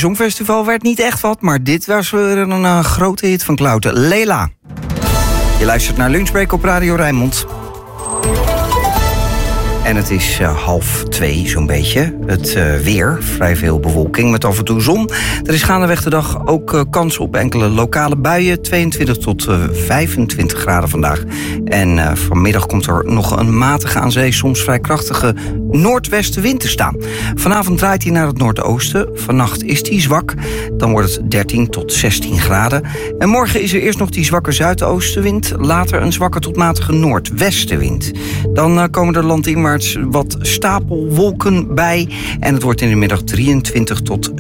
Songfestival werd niet echt wat, maar dit was weer een grote hit van Klouten. Leila. Je luistert naar Lunchbreak op Radio Rijnmond. En het is 1:30 zo'n beetje. Het weer, vrij veel bewolking met af en toe zon. Er is gaandeweg de dag ook kans op enkele lokale buien. 22 tot 25 graden vandaag. En vanmiddag komt er nog een matige aan zee, soms vrij krachtige noordwestenwind te staan. Vanavond draait hij naar het noordoosten. Vannacht is hij zwak. Dan wordt het 13 tot 16 graden. En morgen is er eerst nog die zwakke zuidoostenwind. Later een zwakke tot matige noordwestenwind. Dan komen er landinwaarts wat stapelwolken bij. En het wordt in de middag 23 tot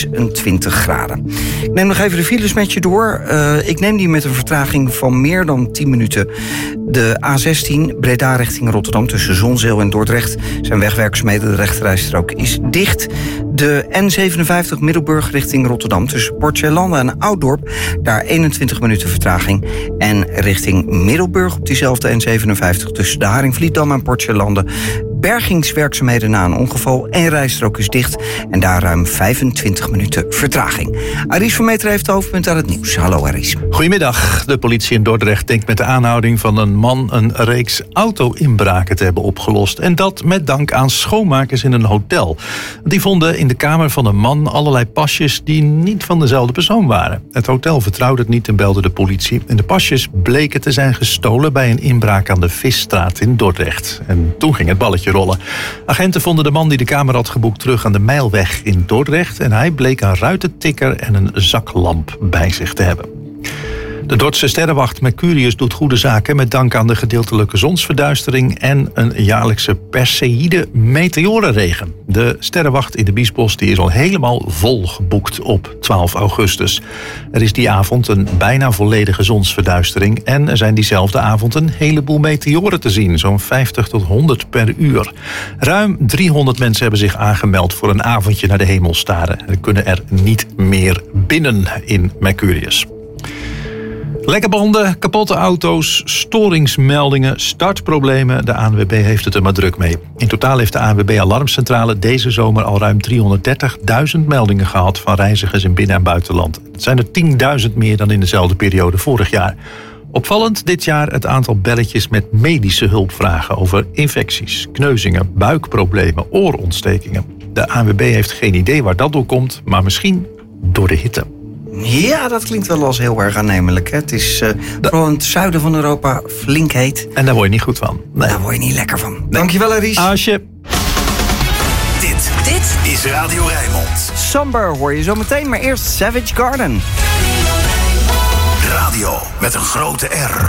26 graden. Ik neem nog even de files met je door. Ik neem die met een vertraging van meer dan 10 minuten. De A16 Breda richting Rotterdam tussen Zonzeel en Dordrecht zijn wegwerkzaamheden. De rechterrijstrook is dicht. De N57 Middelburg richting Rotterdam tussen Port-Zeelanden en Ouddorp. Daar 21 minuten vertraging. En richting Middelburg op diezelfde N57 tussen de Haringvlietdam en Port-Zeelanden. Bergingswerkzaamheden na een ongeval. Eén rijstrook is dicht en daar ruim 25 minuten vertraging. Aries van Meter heeft de hoofdpunt aan het nieuws. Hallo Aries. Goedemiddag. De politie in Dordrecht denkt met de aanhouding van een man een reeks auto-inbraken te hebben opgelost. En dat met dank aan schoonmakers in een hotel. Die vonden in de kamer van een man allerlei pasjes die niet van dezelfde persoon waren. Het hotel vertrouwde het niet en belde de politie. En de pasjes bleken te zijn gestolen bij een inbraak aan de Visstraat in Dordrecht. En toen ging het balletje rollen. Agenten vonden de man die de kamer had geboekt terug aan de Mijlweg in Dordrecht. En hij bleek een ruitentikker en een zaklamp bij zich te hebben. De Dordtse sterrenwacht Mercurius doet goede zaken met dank aan de gedeeltelijke zonsverduistering en een jaarlijkse Perseïde meteorenregen. De sterrenwacht in de Biesbos die is al helemaal vol geboekt op 12 augustus. Er is die avond een bijna volledige zonsverduistering en er zijn diezelfde avond een heleboel meteoren te zien, zo'n 50 tot 100 per uur. Ruim 300 mensen hebben zich aangemeld voor een avondje naar de hemel staren. Er kunnen er niet meer binnen in Mercurius. Lekke banden, kapotte auto's, storingsmeldingen, startproblemen. De ANWB heeft het er maar druk mee. In totaal heeft de ANWB Alarmcentrale deze zomer al ruim 330.000 meldingen gehad van reizigers in binnen- en buitenland. Het zijn er 10.000 meer dan in dezelfde periode vorig jaar. Opvallend dit jaar het aantal belletjes met medische hulpvragen over infecties, kneuzingen, buikproblemen, oorontstekingen. De ANWB heeft geen idee waar dat door komt, maar misschien door de hitte. Ja, dat klinkt wel als heel erg aannemelijk. Hè? Het is vooral in het zuiden van Europa flink heet. En daar word je niet goed van. Nee. Daar word je niet lekker van. Nee. Dankjewel, Aries. Asje. Dit is Radio Rijnmond. Somber hoor je zo meteen, maar eerst Savage Garden. Radio met een grote R.